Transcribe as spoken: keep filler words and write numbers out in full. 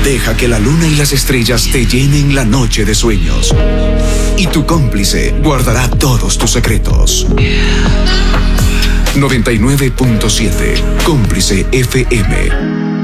Deja que la luna y las estrellas te llenen la noche de sueños. Y tu cómplice guardará todos tus secretos. noventa y nueve punto siete Cómplice F M.